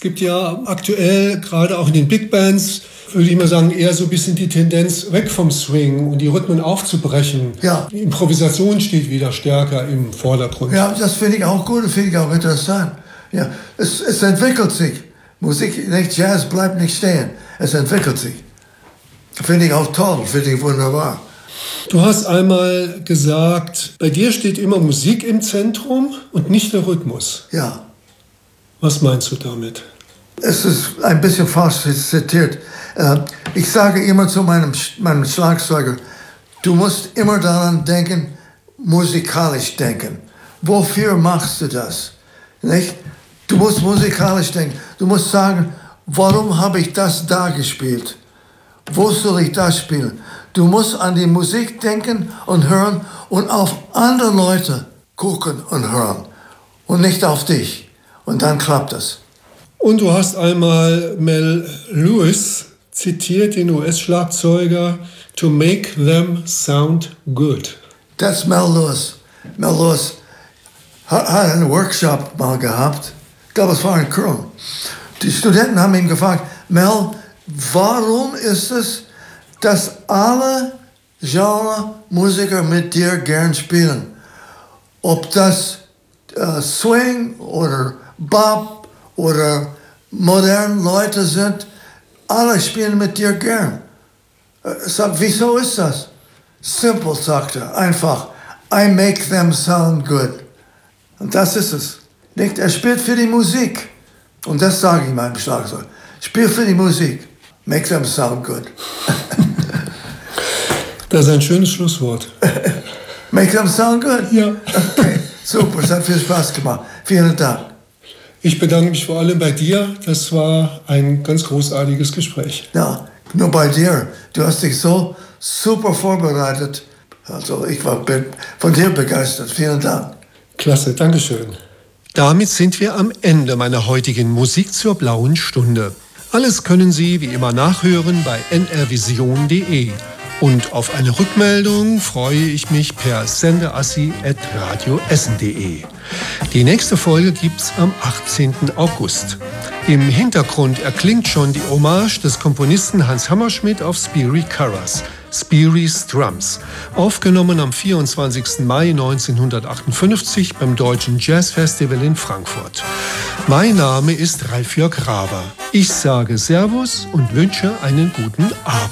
gibt ja aktuell, gerade auch in den Big Bands, würde ich mal sagen, eher so ein bisschen die Tendenz weg vom Swing und die Rhythmen aufzubrechen. Ja. Die Improvisation steht wieder stärker im Vordergrund. Ja, das finde ich auch gut, das finde ich auch interessant. Ja, es entwickelt sich. Musik, nicht Jazz bleibt nicht stehen. Es entwickelt sich. Finde ich auch toll, finde ich wunderbar. Du hast einmal gesagt, bei dir steht immer Musik im Zentrum und nicht der Rhythmus. Ja. Was meinst du damit? Es ist ein bisschen falsch zitiert. Ich sage immer zu meinem Schlagzeuger, du musst immer daran denken, musikalisch denken. Wofür machst du das? Nicht? Du musst musikalisch denken. Du musst sagen, warum habe ich das da gespielt? Wo soll ich das spielen? Du musst an die Musik denken und hören und auf andere Leute gucken und hören und nicht auf dich. Und dann klappt es. Und du hast einmal Mel Lewis zitiert, den US-Schlagzeuger, to make them sound good. Das ist Mel Lewis. Mel Lewis hat einen Workshop mal gehabt. Ich glaube, es war in Köln. Die Studenten haben ihn gefragt, Mel, warum ist es, dass alle Genre-Musiker mit dir gern spielen? Ob das Swing oder Bop oder moderne Leute sind, alle spielen mit dir gern. Sagt, wieso ist das? Simple, sagt er, einfach. I make them sound good. Und das ist es. Nicht? Er spielt für die Musik. Und das sage ich meinem Schlagzeug. Spiel für die Musik. Make them sound good. Das ist ein schönes Schlusswort. Make them sound good? Ja. Okay, super, es hat viel Spaß gemacht. Vielen Dank. Ich bedanke mich vor allem bei dir. Das war ein ganz großartiges Gespräch. Ja, nur bei dir. Du hast dich so super vorbereitet. Also ich bin von dir begeistert. Vielen Dank. Klasse, Dankeschön. Damit sind wir am Ende meiner heutigen Musik zur blauen Stunde. Alles können Sie wie immer nachhören bei nrvision.de. Und auf eine Rückmeldung freue ich mich per sendeassi@radioessen.de. Die nächste Folge gibt's am 18. August. Im Hintergrund erklingt schon die Hommage des Komponisten Hans Hammerschmidt auf Spiry Carras, Spiry's Drums, aufgenommen am 24. Mai 1958 beim Deutschen Jazzfestival in Frankfurt. Mein Name ist Ralf-Jörg Raber. Ich sage Servus und wünsche einen guten Abend.